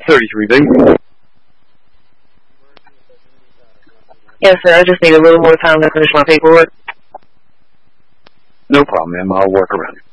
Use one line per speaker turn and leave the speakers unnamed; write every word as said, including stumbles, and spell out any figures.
thirty-three B.
Yes, sir. I just need a little more time to finish my paperwork.
No problem, ma'am. I'll work around it.